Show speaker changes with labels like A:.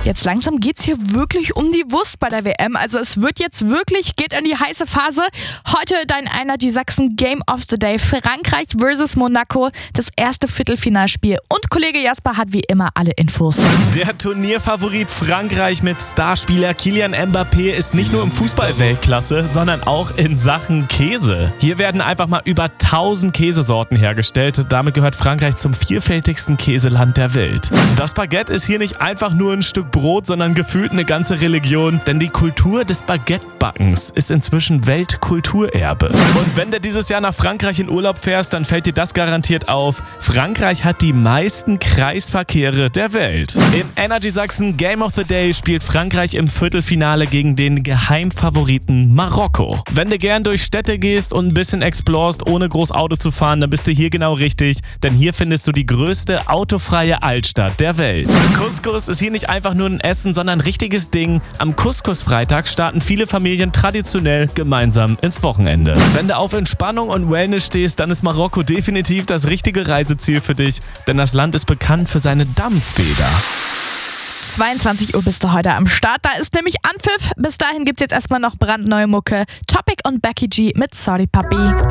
A: Jetzt langsam geht's hier wirklich um die Wurst bei der WM. Also es wird jetzt wirklich, geht in die heiße Phase. Heute dein Energy Sachsen Game of the Day. Frankreich versus Monaco. Das erste Viertelfinalspiel. Und Kollege Jasper hat wie immer alle Infos.
B: Der Turnierfavorit Frankreich mit Starspieler Kylian Mbappé ist nicht nur im Fußball Weltklasse, sondern auch in Sachen Käse. Hier werden einfach mal über 1000 Käsesorten hergestellt. Damit gehört Frankreich zum vielfältigsten Käseland der Welt. Das Baguette ist hier nicht einfach nur ein Stück Brot, sondern gefühlt eine ganze Religion, denn die Kultur des Baguettebackens ist inzwischen Weltkulturerbe. Und wenn du dieses Jahr nach Frankreich in Urlaub fährst, dann fällt dir das garantiert auf. Frankreich hat die meisten Kreisverkehre der Welt. Im Energy Sachsen Game of the Day spielt Frankreich im Viertelfinale gegen den Geheimfavoriten Marokko. Wenn du gern durch Städte gehst und ein bisschen explorst, ohne groß Auto zu fahren, dann bist du hier genau richtig, denn hier findest du die größte autofreie Altstadt der Welt. Couscous ist hier nicht einfach nur ein Essen, sondern ein richtiges Ding. Am Couscous-Freitag starten viele Familien traditionell gemeinsam ins Wochenende. Wenn du auf Entspannung und Wellness stehst, dann ist Marokko definitiv das richtige Reiseziel für dich, denn das Land ist bekannt für seine Dampfbäder.
A: 22 Uhr bist du heute am Start. Da ist nämlich Anpfiff. Bis dahin gibt's jetzt erstmal noch brandneue Mucke. Topic und Becky G mit Sorry Papi.